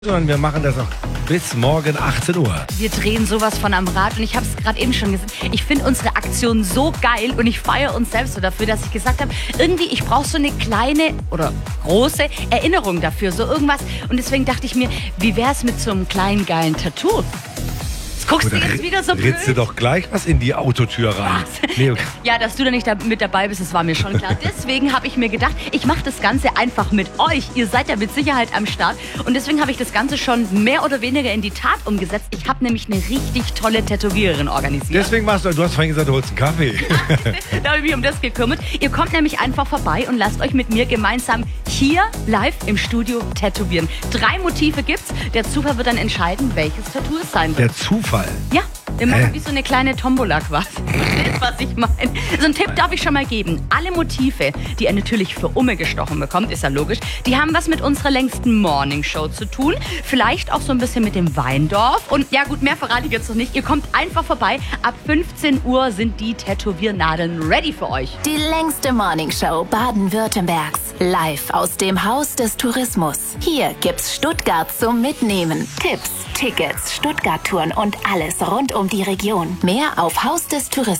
Sondern wir machen das auch bis morgen 18 Uhr. Wir drehen sowas von am Rad und ich habe es gerade eben schon gesagt. Ich finde unsere Aktion so geil und ich feiere uns selbst so dafür, dass ich gesagt habe, irgendwie, ich brauche so eine kleine oder große Erinnerung dafür, so irgendwas. Und deswegen dachte ich mir, wie wäre es mit so einem kleinen geilen Tattoo? Jetzt guckst du jetzt wieder so blöd. Ritzt du doch gleich was in die Autotür rein. Nee, okay. Ja, dass du da nicht mit dabei bist, das war mir schon klar. Deswegen habe ich mir gedacht, ich mache das Ganze einfach mit euch. Ihr seid ja mit Sicherheit am Start. Und deswegen habe ich das Ganze schon mehr oder weniger in die Tat umgesetzt. Ich habe nämlich eine richtig tolle Tätowiererin organisiert. Deswegen du hast vorhin gesagt, du holst einen Kaffee. Da habe ich mich um das gekümmert. Ihr kommt nämlich einfach vorbei und lasst euch mit mir gemeinsam hier live im Studio tätowieren. 3 Motive gibt's. Der Zufall wird dann entscheiden, welches Tattoo es sein wird. Der Zufall? Ja, wir machen wie so eine kleine Tombola quasi. Das ist, was ich meine. So einen Tipp darf ich schon mal geben. Alle Motive, die ihr natürlich für Umme gestochen bekommt, ist ja logisch, die haben was mit unserer längsten Morningshow zu tun. Vielleicht auch so ein bisschen mit dem Weindorf. Und ja gut, mehr verrate ich jetzt noch nicht. Ihr kommt einfach vorbei. Ab 15 Uhr sind die Tätowiernadeln ready für euch. Die längste Morningshow Baden-Württembergs. Live aus dem Haus des Tourismus. Hier gibt's Stuttgart zum Mitnehmen. Tipps, Tickets, Stuttgart-Touren und alles rund um die Region. Mehr auf hausdestourismus.at.